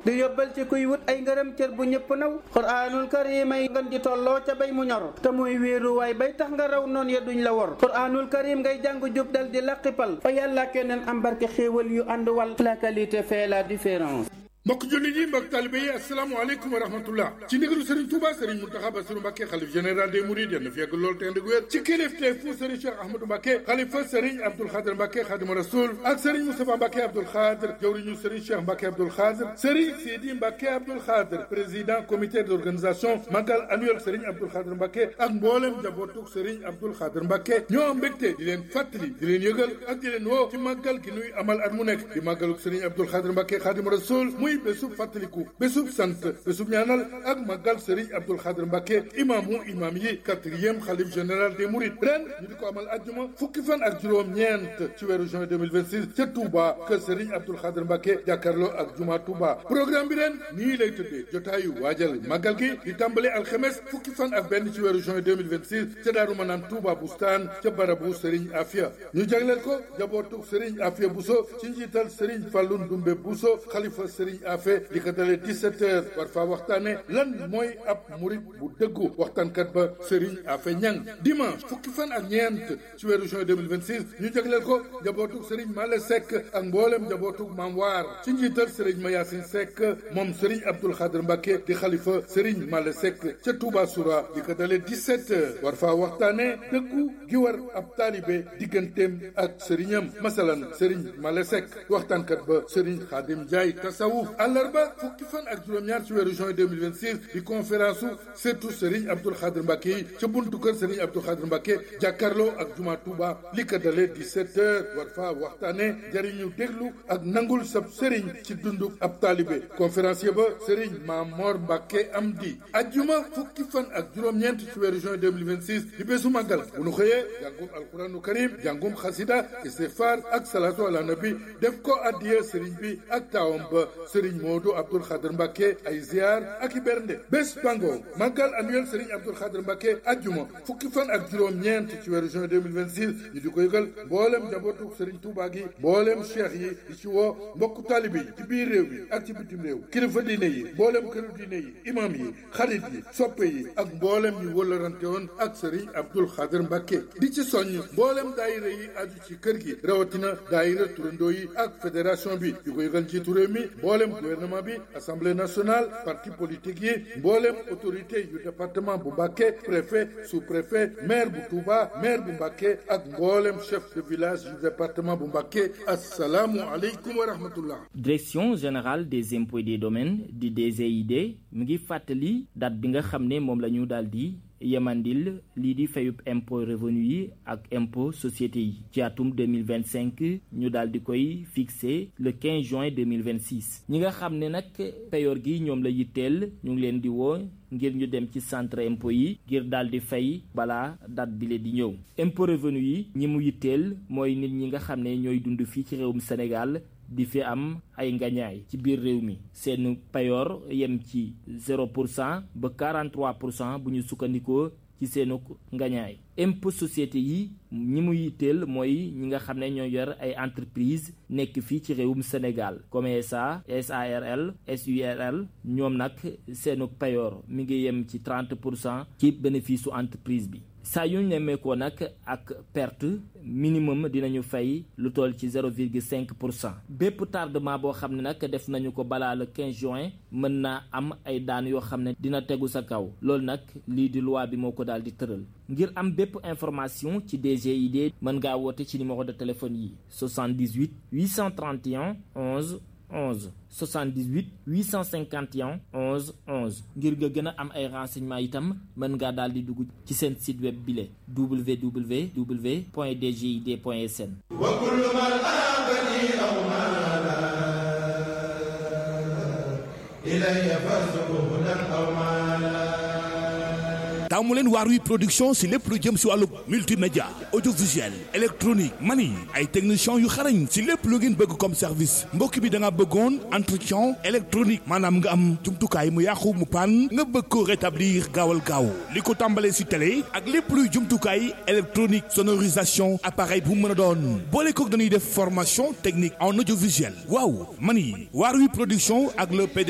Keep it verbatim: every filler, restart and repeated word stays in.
di yóbbal ci kuy wut ay ngërëm cër bu ñëpp naw quraanul karim ay ngën di tolloo ca bay mu ñor te muy wéeru waay bay tax nga raw noon ya duñ la wor quraanul karim ngay jàng jub dal di laqipal fa yàlla keneen am barke xéewal yu ànd wal la qualité fait la différence. mbokk jullit yi mbokk taalibe yi asalaamaaleykum wa rahmatullah ci ndigalu Serigne Touba Serigne Mountakha Bassirou Mbacké xalif général des Mourides yal na fi yàgg lool te ànd ak wér ci kilifteefu Serigne Cheikh Ahmadou Mbacké xalifa Serigne Abdoul Khadr Mbacké Khadimu Rasoul ak Serigne Moustapha Mbacké Abdoul Khadr jawriñu Serigne Cheikh Mbacké Abdoul Khadr Serigne Sidi Mbacké Abdoul Khadr président comité d'organisation magal annuel Serigne Abdoul Khadr Mbacké ak mboolem njabootu Serigne Abdoul Khadr Mbacké ñoo am mbégte di leen fàttali di leen yëgal ak di leen woo ci màggal gi nuy amal at mu nekk di màggalu Serigne Abdoul Khadr Mbacké Khadimu Rasoul muy bésub fàttali bésub sant bésub ñaanal ak magal Serigne Abdoul Khadr Mbacké imaamu imaam yi quatrième xalif général des Mourides ren ñu di ko amal ajjuma fukki fan ak juróom-ñeent ci weeru juin deux mille vingt-six ca Touba kër Serigne Abdoul Khadr Mbacké jàkkaarloo ak juma Touba programme bi ren nii lay tëddee jotaayu waajal magal gi di tàmbale alxemes fukki fan ak benn ci weeru juin deux mille vingt-six ca Daaru Manaan Touba Bustaan ca barabu Serigne Afia ñu jagleel ko jabootu Serigne Afia Bousso ci njiital Serigne Fallou Ndoumbe Bousso xalifa Serigne Afia di ko dalee dix-sept heures war faa waxtaane lan mooy ab murit bu dëggu waxtaankat ba Serigne Afia Niang dimanche fukki fan ak ñeent ci weeru juin deux mille vingt-six ñu jagleel ko jabootug Serigne Male Seck ak mboolem jabootug Maam Waar ci njiital Serigne Mayasin Seck moom Serigne Abdoul Khadr Mbacké di xalifa Serigne Male Seck ca Touba Soura di ko dalee dix-sept heures war faa waxtaane dëggu gi war ab taalibe digganteem ak Serignam masalan Serigne Male Seck waxtaankat ba Serigne Khadim Ndiaye tasawuf àllarba fukki fan ak juróom-ñaar ci weeru juin deux mille vingt-six di conférence su surtout Serigne Abdoul Khadr Mbacké yi ca buntu kër Serigne Abdoul Khadr Mbacké jàkkaarloo ak juma Touba li ko dalee dix-sept heures war faa waxtaane jariñu déglu ak nangul sab Serigne ci dundu ab taalibe conférencier ba Serigne Mamor Mbacké Amdi ajjuma fukki fan ak juróom-ñeent ci weeru juin deux mille vingt-six di bésu màggal bu nu xëyee jàngum alquranu karim jàngum xasida istighfar ak salatu ala nabi def ko addiya Serigne bi ak taawam ba Serigne Modou Abdoul Khadr Mbacké ay ziar ak i bernde bés bango màggal annuel Serigne Abdoul Khadr Mbacké ajjuma fukki fan ak juróom-ñeent ci weeru juin deux mille vingt-six ñu di ko yëgal mboolem njabootu Serigne Touba gi mboolem cheikh yi di ci woo mbokku taalibe yi ci biir réew mi ak ci bitim réew kilifa diine yi mboolem këru diine yi imam yi xarit yi soppe yi ak mboolem ñu wëllarante woon ak Serigne Abdoul Khadr Mbacké di ci soññ mboolem daayira yi aju ci kër gi rawatina daayira turandoo yi ak fédération bi di ko yëgal njiitu réew mi mboolem gouvernement bi assemblée nationale parti politique yi mboolem autorité yu département bu Mbacké préfet sous-préfet maire bu Touba maire bu Mbacké ak mboolem chef de village yu département bu Mbacké assalaamu aleykum wa rahmatullah. Direction générale des impôts et des domaines di D G I D mu ngi fàttali date bi nga xam ne moom la ñu daal di yemandil lii di fayub impôt revenu yi ak impôt société yi ci atum deux mille vingt-cinq ñu daal di koy fixé le quinze juin deux mille vingt-six ñi nga xam ne nag payoor gi ñoom la yitteel ñu ngi leen di woo ngir ñu dem ci centre impôt yi ngir daal di fay balaa date bi le di ñëw impôt revenu yi ñi mu yitteel mooy nit ñi nga xam ne ñooy dund fii ci réewum Sénégal di fi am ay ngañaay ci biir réew mi seen payoor yem ci zéro pour cent ba quarante-trois pour cent bu ñu sukkandikoo ci seenu ngañaay impôt société yi ñi mu yitteel mooy ñi nga xam ne ñoo yor ay entreprise nekk fii ci réewum Sénégal comme S A S A R L S U R L ñoom nag seenu payoor mi ngi yem ci trente pour cent ci bénéfice su entreprise bi saa yu ñu nemmeekoo nag ak perte minimum dinañu fay lu toll ci zéro virgule cinq pour cent bépp tardement boo xam ne nag def nañu ko balaa le quinze juin mën naa am ay daan yoo xam ne dina tegu sa kaw loolu nag lii di loi bi moo ko daal di tëral ngir am bépp information ci D G I D mën ngaa woote ci numéro de téléphone yi soixante-dix-huit huit cent trente et un onze onze soixante-dix-huit huit cent cinquante et un onze onze ngir nga gën a am ay renseignements itam mën ngaa daal di dugg ci seen site web bile w w w point d g i d point s n. taamu leen Waarwi production si lépp lu jëm si wàllu multimédia audiovisuel électronique mani ay techniciens yu xarañ si lépp lu ngeen bëgg comme service mbokk bi da nga bëggoon entretien électronique maanaam nga am jumtukaay mu yàqu mu pan nga bëgg ko rétablir gaawal gaaw li ko tàmbalee si télé ak lépp luy jumtukaay électronique sonorisation appareil bu mën a doon boole kook dañuy def formation technique en audiovisuel waaw mani Waarwi production ak le P D